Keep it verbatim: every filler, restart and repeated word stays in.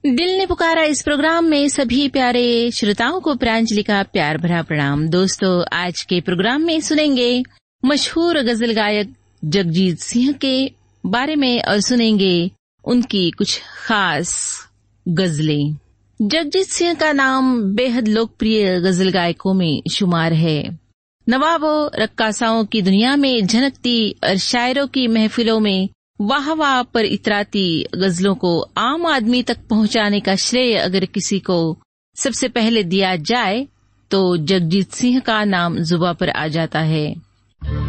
दिल ने पुकारा इस प्रोग्राम में सभी प्यारे श्रोताओं को प्रांजलि का प्यार भरा प्रणाम। दोस्तों, आज के प्रोग्राम में सुनेंगे मशहूर गजल गायक जगजीत सिंह के बारे में और सुनेंगे उनकी कुछ खास गजलें। जगजीत सिंह का नाम बेहद लोकप्रिय गजल गायकों में शुमार है। नवाबों रक्कासाओं की दुनिया में झनकती और शायरों की महफिलों में वाह वाह पर इतराती गजलों को आम आदमी तक पहुंचाने का श्रेय अगर किसी को सबसे पहले दिया जाए तो जगजीत सिंह का नाम जुबां पर आ जाता है।